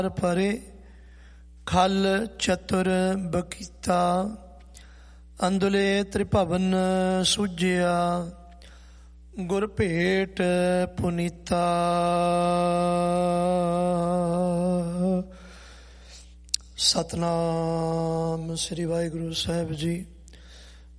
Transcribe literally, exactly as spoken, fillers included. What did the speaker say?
ਪਰੇ ਖਲ ਚਤੁਰ ਬਕੀਤਾ, ਅੰਦੁਲੇ ਤ੍ਰਿਭਵਨ ਸੂਝਿਆ, ਗੁਰ ਭੇਟ ਪੁਨੀਤਾ। ਸਤਨਾਮ ਸ੍ਰੀ ਵਾਹਿਗੁਰੂ ਸਾਹਿਬ ਜੀ।